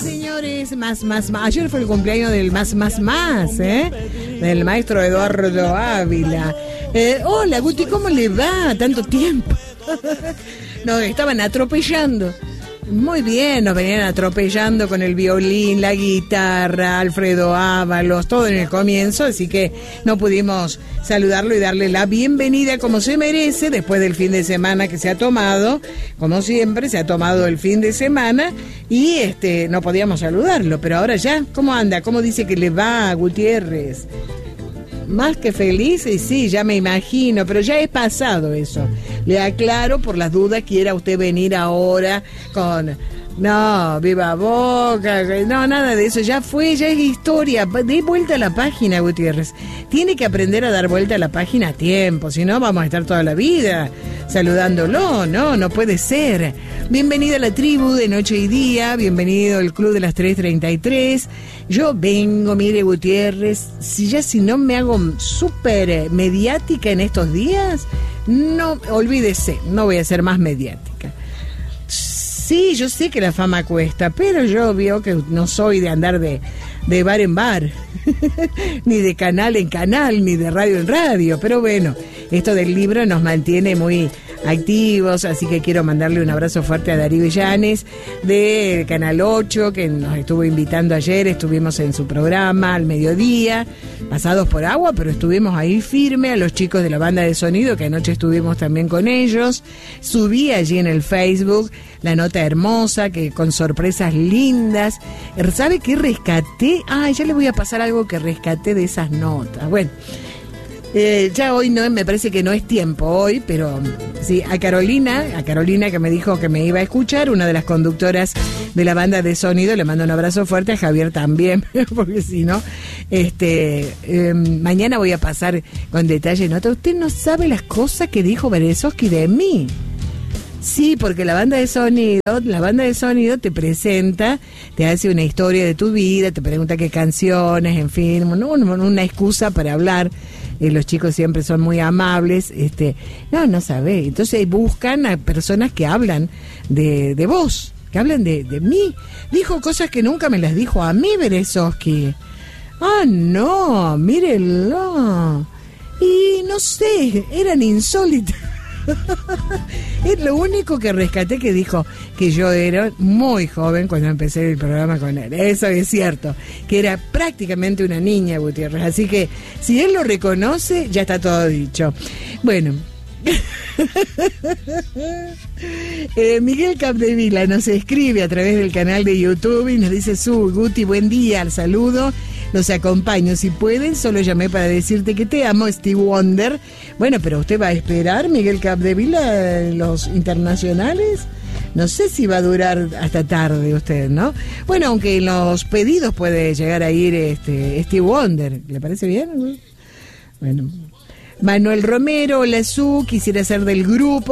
señores, más. Ayer fue el cumpleaños del más, del maestro Eduardo Ávila. Hola, Guti, ¿cómo le va? Tanto tiempo. Nos estaban atropellando. Muy bien, nos venían atropellando con el violín, la guitarra, Alfredo Ábalos, todo en el comienzo, así que no pudimos saludarlo y darle la bienvenida como se merece después del fin de semana que se ha tomado. Como siempre, se ha tomado el fin de semana y no podíamos saludarlo, pero ahora ya, ¿cómo anda? ¿Cómo dice que le va, Gutiérrez? Más que feliz, y sí, ya me imagino, pero ya es pasado eso. Le aclaro por las dudas, quiera usted venir ahora con... No, viva Boca, no, nada de eso, ya fue, ya es historia. Dé vuelta a la página, Gutiérrez. Tiene que aprender a dar vuelta a la página a tiempo, si no vamos a estar toda la vida saludándolo, no puede ser. Bienvenido a la tribu de Noche y Día, bienvenido al Club de las 3:33. Yo vengo, mire, Gutiérrez, si no me hago súper mediática en estos días, no, olvídese, no voy a ser más mediática. Sí, yo sé que la fama cuesta, pero yo veo que no soy de andar de bar en bar, ni de canal en canal, ni de radio en radio, pero bueno, esto del libro nos mantiene muy activos, así que quiero mandarle un abrazo fuerte a Darío Villanes de Canal 8, que nos estuvo invitando ayer, estuvimos en su programa al mediodía, pasados por agua, pero estuvimos ahí firme, a los chicos de la banda de sonido, que anoche estuvimos también con ellos, subí allí en el Facebook la nota hermosa, que con sorpresas lindas. ¿Sabe qué rescaté? Ya le voy a pasar algo que rescaté de esas notas. Bueno, ya hoy no, me parece que no es tiempo hoy, pero sí, a Carolina que me dijo que me iba a escuchar, una de las conductoras de la banda de sonido, le mando un abrazo fuerte, a Javier también, porque si no, mañana voy a pasar con detalle nota. Usted no sabe las cosas que dijo Berezovsky de mí. Sí, porque la banda de sonido te presenta, te hace una historia de tu vida, te pregunta qué canciones, en fin, una excusa para hablar. Los chicos siempre son muy amables, no sabe. Entonces buscan a personas que hablan de vos, que hablan de mí. Dijo cosas que nunca me las dijo a mí, Berezovsky. No, mírenlo. Y no sé, eran insólitas. Es lo único que rescaté, que dijo que yo era muy joven cuando empecé el programa con él. Eso es cierto, que era prácticamente una niña, Gutiérrez. Así que si él lo reconoce, ya está todo dicho. Bueno. Miguel Capdevila nos escribe a través del canal de YouTube y nos dice: Guti, buen día, al saludo, los acompaño, si pueden, solo llamé para decirte que te amo, Steve Wonder. Bueno, pero usted va a esperar, Miguel Capdevila, los internacionales. No sé si va a durar hasta tarde usted, ¿no? Bueno, aunque en los pedidos puede llegar a ir Steve Wonder. ¿Le parece bien? Bueno. Manuel Romero, hola quisiera ser del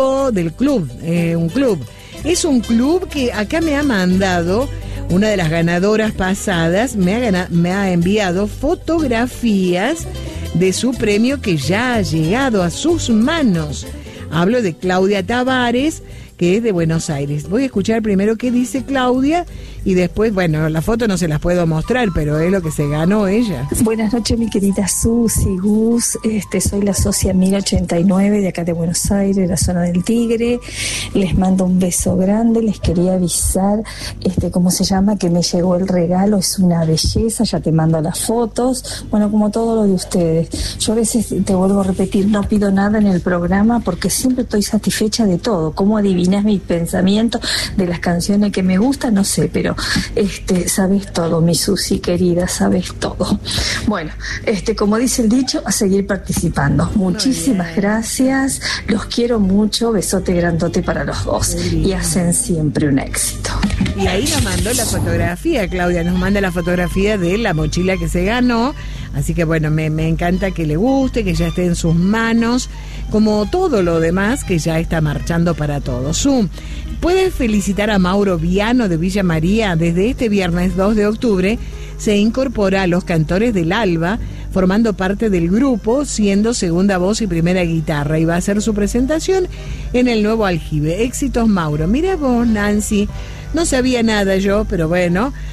club, un club. Es un club que acá me ha mandado, una de las ganadoras pasadas, me ha enviado fotografías de su premio que ya ha llegado a sus manos. Hablo de Claudia Tavares, que es de Buenos Aires. Voy a escuchar primero qué dice Claudia y después, bueno, la foto no se las puedo mostrar, pero es lo que se ganó ella. Buenas noches, mi querida Susi, Gus, soy la socia 1089 de acá de Buenos Aires, la zona del Tigre. Les mando un beso grande, les quería avisar, ¿cómo se llama? Que me llegó el regalo, es una belleza, ya te mando las fotos, bueno, como todo lo de ustedes. Yo a veces, te vuelvo a repetir, no pido nada en el programa porque siempre estoy satisfecha de todo. ¿Cómo adivinas mis pensamientos de las canciones que me gustan? No sé, pero sabes todo, mi Susi querida, sabes todo. Bueno, como dice el dicho, a seguir participando. Muchísimas gracias, los quiero mucho, besote grandote para los dos y hacen siempre un éxito. Y ahí nos mandó la fotografía, Claudia, nos manda la fotografía de la mochila que se ganó. Así que bueno, me encanta que le guste, que ya esté en sus manos, como todo lo demás que ya está marchando para todos. Puedes felicitar a Mauro Viano de Villa María. Desde este viernes 2 de octubre se incorpora a los Cantores del Alba, formando parte del grupo, siendo segunda voz y primera guitarra, y va a hacer su presentación en el nuevo aljibe. Éxitos, Mauro. Mira vos, Nancy, no sabía nada yo, pero bueno,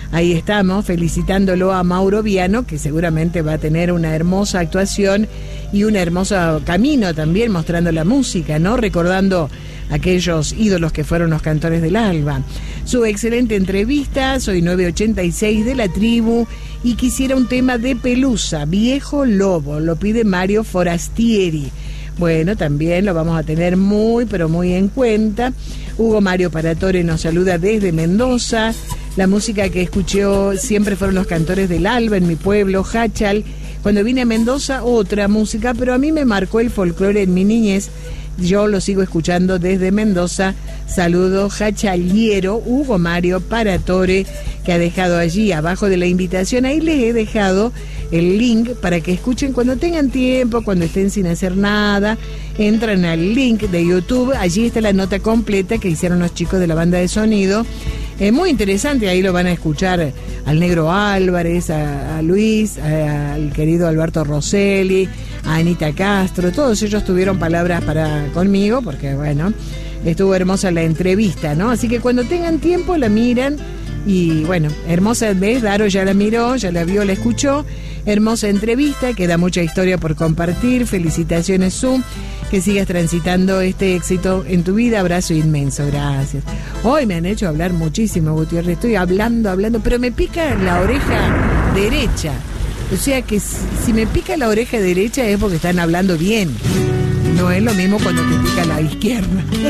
ahí estamos felicitándolo a Mauro Viano, que seguramente va a tener una hermosa actuación y un hermoso camino también mostrando la música, ¿no? Recordando aquellos ídolos que fueron los cantores del Alba. Su excelente entrevista, soy 986 de la tribu y quisiera un tema de Pelusa, Viejo Lobo, lo pide Mario Forastieri. Bueno, también lo vamos a tener muy, pero muy en cuenta. Hugo Mario Paratore nos saluda desde Mendoza. La música que escuchó siempre fueron los cantores del Alba en mi pueblo, Hachal. Cuando vine a Mendoza, otra música, pero a mí me marcó el folclore en mi niñez. Yo lo sigo escuchando desde Mendoza. Saludo hachaliero Hugo Mario Paratore, que ha dejado allí abajo de la invitación. Ahí les he dejado el link para que escuchen cuando tengan tiempo, cuando estén sin hacer nada. Entran al link de YouTube, allí está la nota completa que hicieron los chicos de la banda de sonido. Muy interesante, ahí lo van a escuchar al Negro Álvarez, a Luis, al querido Alberto Rosselli, a Anita Castro. Todos ellos tuvieron palabras conmigo, porque bueno, estuvo hermosa la entrevista, ¿no? Así que cuando tengan tiempo la miran. Y bueno, hermosa vez, Daro ya la miró, ya la vio, la escuchó. Hermosa entrevista, queda mucha historia por compartir. Felicitaciones, Zoom, que sigas transitando este éxito en tu vida. Abrazo inmenso, gracias. Hoy me han hecho hablar muchísimo, Gutiérrez. Estoy hablando, pero me pica la oreja derecha. O sea que si me pica la oreja derecha es porque están hablando bien. No es lo mismo cuando te pica la izquierda.